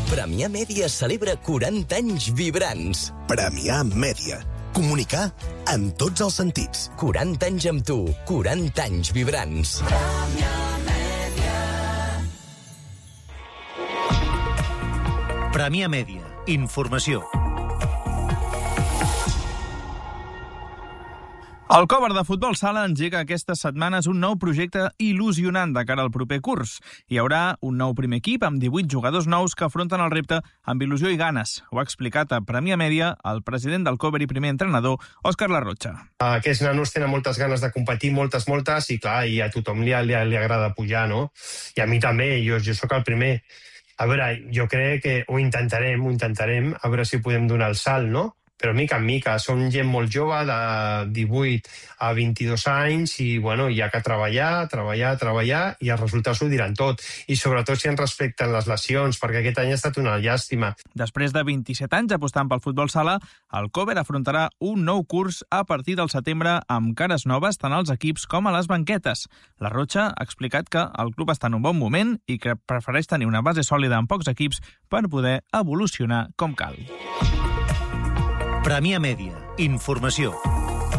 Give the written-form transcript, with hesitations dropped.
Premià Mèdia celebra 40 anys vibrants. Premià Mèdia. Comunicar en tots els sentits. 40 anys amb tu, 40 anys vibrants. Premià Mèdia. Informació. El Cover de Futbol Sala engega aquestes setmanes un nou projecte il·lusionant de cara al proper curs. Hi haurà un nou primer equip amb 18 jugadors nous que afronten el repte amb il·lusió i ganes. Ho ha explicat a Premià Mèdia el president del Cover i primer entrenador, Òscar Larrocha. Aquests nanos tenen moltes ganes de competir, moltes, i clar, i a tothom li agrada pujar, no? I a mi també, jo sóc el primer. A veure, jo crec que ho intentarem, a veure si podem donar el salt, no? Però mica en mica, som gent molt jove, de 18 a 22 anys, i bueno, hi ha que treballar, i els resultats ho diran tot. I sobretot si ens respecten les lesions, perquè aquest any ha estat una llàstima. Després de 27 anys apostant pel futbol sala, el Cover afrontarà un nou curs a partir del setembre amb cares noves tant als equips com a les banquetes. La Rocha ha explicat que el club està en un bon moment i que prefereix tenir una base sòlida amb pocs equips per poder evolucionar com cal. Premià Mèdia. Informació.